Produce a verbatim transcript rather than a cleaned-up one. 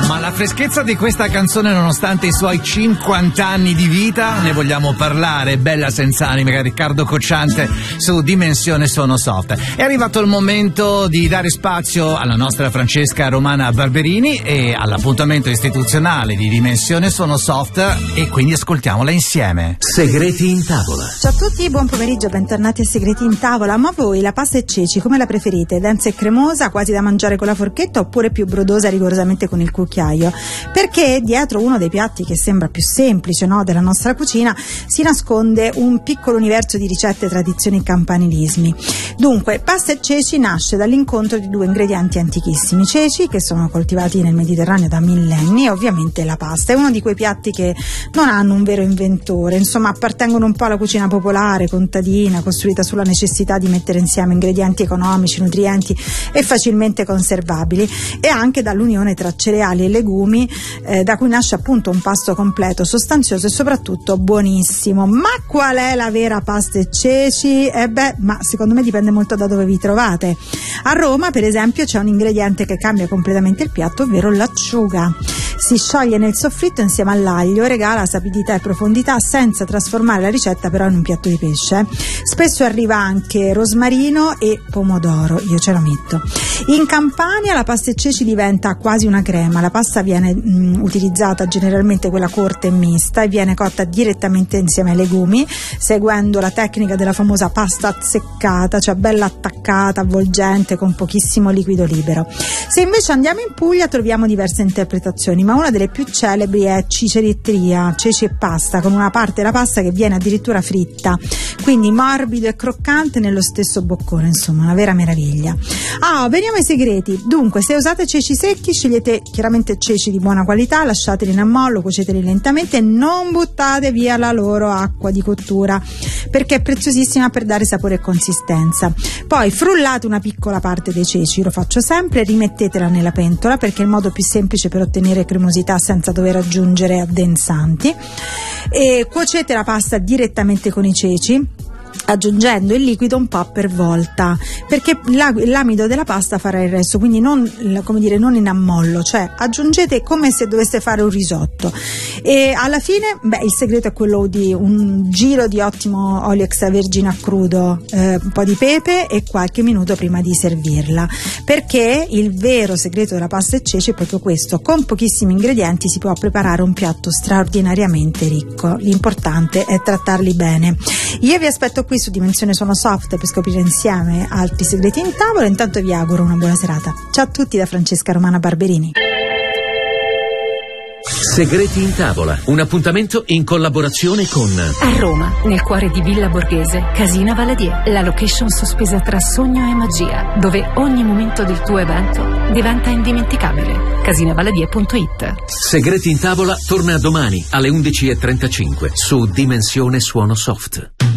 Ma la freschezza di questa canzone, nonostante i suoi cinquanta anni di vita, ne vogliamo parlare. Bella senza anime, Riccardo Cocciante su Dimensione Suono Soft. È arrivato il momento di dare spazio alla nostra Francesca Romana Barberini e all'appuntamento istituzionale di Dimensione Suono Soft, e quindi ascoltiamola insieme. Segreti in tavola. Ciao a tutti, buon pomeriggio, bentornati a Segreti in tavola. Ma voi la pasta e ceci come la preferite? Densa e cremosa, quasi da mangiare con la forchetta, oppure più brodosa rigorosamente con il cucchiaio? Perché dietro uno dei piatti che sembra più semplice, no, della nostra cucina si nasconde un piccolo universo di ricette, tradizioni e campanilismi. Dunque, pasta e ceci nasce dall'incontro di due ingredienti antichissimi: ceci, che sono coltivati nel Mediterraneo da millenni, e ovviamente la pasta. È uno di quei piatti che non hanno un vero inventore, insomma appartengono un po' alla cucina popolare, contadina, costruita sulla necessità di mettere insieme ingredienti economici, nutrienti e facilmente conservabili, e anche dall'unione tra cereali e legumi, eh, da cui nasce appunto un pasto completo, sostanzioso e soprattutto buonissimo. Ma qual è la vera pasta e ceci? Eh beh, ma secondo me dipende molto da dove vi trovate. A Roma, per esempio, c'è un ingrediente che cambia completamente il piatto, ovvero l'acciuga. Si scioglie nel soffritto insieme all'aglio e regala sapidità e profondità senza trasformare la ricetta però in un piatto di pesce. Spesso arriva anche rosmarino e pomodoro, io ce lo metto. In Campania la pasta e ceci diventa quasi una crema. La pasta viene mh, utilizzata generalmente quella corta e mista e viene cotta direttamente insieme ai legumi, seguendo la tecnica della famosa pasta azzeccata, cioè bella attaccata, avvolgente, con pochissimo liquido libero. Se invece andiamo in Puglia troviamo diverse interpretazioni, ma una delle più celebri è ciceritteria, ceci e pasta, con una parte della pasta che viene addirittura fritta, quindi morbido e croccante nello stesso boccone, insomma una vera meraviglia. Ah, veniamo ai segreti. Dunque, se usate ceci secchi, scegliete chiaramente ceci di buona qualità, lasciateli in ammollo, cuoceteli lentamente e non buttate via la loro acqua di cottura, perché è preziosissima per dare sapore e consistenza. Poi frullate una piccola parte dei ceci, lo faccio sempre, e rimettetela nella pentola, perché è il modo più semplice per ottenere cremosità senza dover aggiungere addensanti. E cuocete la pasta direttamente con i ceci, aggiungendo il liquido un po' per volta, perché l'amido della pasta farà il resto, quindi non, come dire, non in ammollo, cioè aggiungete come se doveste fare un risotto. E alla fine, beh, il segreto è quello di un giro di ottimo olio extravergine a crudo, eh, un po' di pepe e qualche minuto prima di servirla, perché il vero segreto della pasta e ceci è proprio questo: con pochissimi ingredienti si può preparare un piatto straordinariamente ricco, l'importante è trattarli bene. Io vi aspetto qui su Dimensione Suono Soft per scoprire insieme altri segreti in tavola. Intanto vi auguro una buona serata. Ciao a tutti da Francesca Romana Barberini. Segreti in tavola, un appuntamento in collaborazione con a Roma, nel cuore di Villa Borghese, Casina Valadier, la location sospesa tra sogno e magia, dove ogni momento del tuo evento diventa indimenticabile. casina valadier punto it. Segreti in tavola torna domani alle undici e trentacinque su Dimensione Suono Soft.